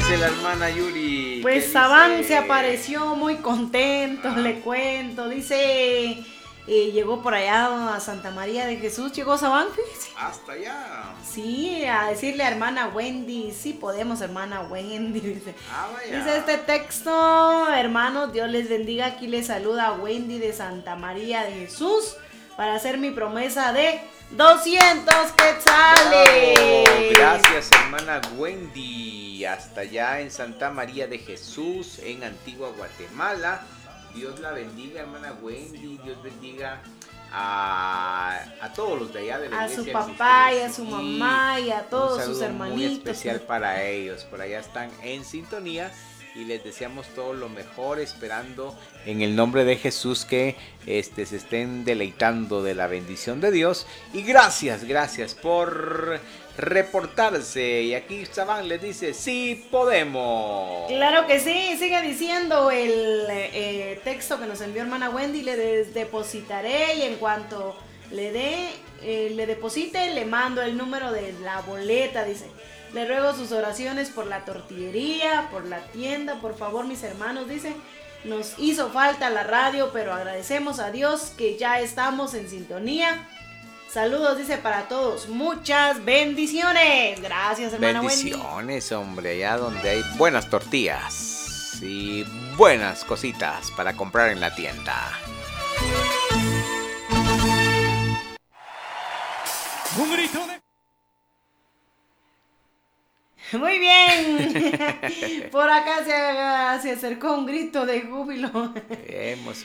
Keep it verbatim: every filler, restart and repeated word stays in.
dice la hermana Yuri? Pues ¿Qué Sabán dice? se apareció muy contento, Ah. le cuento. Dice, eh, llegó por allá a Santa María de Jesús. Llegó Sabán, fíjese. Hasta allá. Sí, a decirle a hermana Wendy, sí podemos, hermana Wendy, dice. Ah, vaya. Dice este texto, hermanos, Dios les bendiga, aquí les saluda Wendy de Santa María de Jesús para hacer mi promesa de doscientos quetzales. Bravo. Gracias, hermana Wendy, hasta allá en Santa María de Jesús, en Antigua Guatemala. Dios la bendiga, hermana Wendy, Dios bendiga a, a todos los de allá de la A iglesia su del papá y Sister a su sí. mamá y a todos Un sus saludo hermanitos. muy especial para ellos, por allá están en sintonía y les deseamos todo lo mejor, esperando en el nombre de Jesús que este, se estén deleitando de la bendición de Dios. Y gracias, gracias por reportarse. Y aquí Sabán les dice, sí podemos. Claro que sí, sigue diciendo el eh, texto que nos envió hermana Wendy, le des- depositaré y en cuanto le dé, eh, le deposite, le mando el número de la boleta, dice. Le ruego sus oraciones por la tortillería, por la tienda, por favor mis hermanos, dice. Nos hizo falta la radio, pero agradecemos a Dios que ya estamos en sintonía. Saludos, dice, para todos. Muchas bendiciones. Gracias, hermana Wendy. Bendiciones, hombre, allá donde hay buenas tortillas y buenas cositas para comprar en la tienda. Un grito de... Muy bien. Por acá se, se acercó un grito de júbilo. Hemos